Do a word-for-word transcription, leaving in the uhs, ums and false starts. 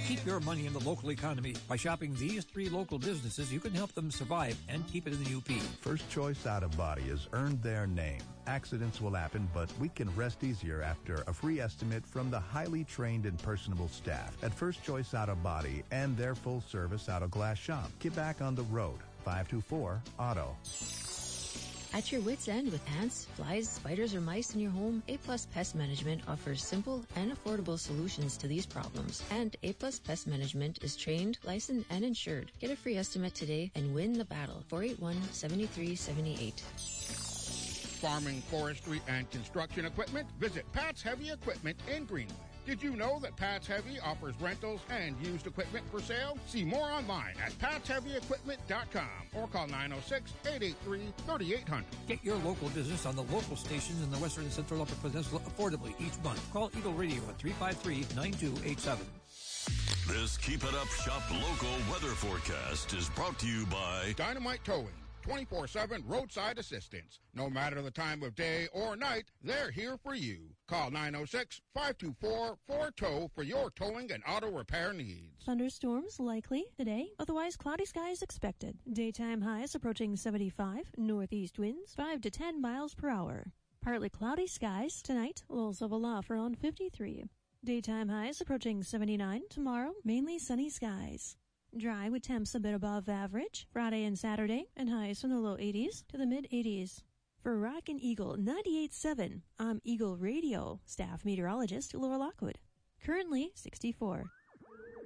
Keep your money in the local economy. By shopping these three local businesses, you can help them survive and keep it in the U P. First Choice Auto Body has earned their name. Accidents will happen, but we can rest easier after a free estimate from the highly trained and personable staff at First Choice Auto Body and their full-service auto glass shop. Get back on the road. five two four auto. At your wit's end with ants, flies, spiders, or mice in your home, A Plus Pest Management offers simple and affordable solutions to these problems. And A Plus Pest Management is trained, licensed, and insured. Get a free estimate today and win the battle. four eight one, seven three seven eight. Farming, forestry, and construction equipment? Visit Pat's Heavy Equipment in Greenway. Did you know that Pat's Heavy offers rentals and used equipment for sale? See more online at pats heavy equipment dot com or call nine oh six, eight eight three, three eight hundred. Get your local business on the local stations in the Western and Central Upper Peninsula affordably each month. Call Eagle Radio at three five three, nine two eight seven. This Keep It Up Shop local weather forecast is brought to you by Dynamite Towing. twenty-four seven roadside assistance. No matter the time of day or night, they're here for you. Call nine oh six, five two four, four tow for your towing and auto repair needs. Thunderstorms likely today, otherwise cloudy skies expected. Daytime highs approaching seventy-five, northeast winds five to ten miles per hour. Partly cloudy skies tonight, lows of aloft around fifty-three. Daytime highs approaching seventy-nine, tomorrow mainly sunny skies. Dry with temps a bit above average Friday and Saturday, and highs from the low eighties to the mid eighties. For Rockin' Eagle ninety-eight point seven, I'm Eagle Radio staff meteorologist Laura Lockwood. Currently sixty-four.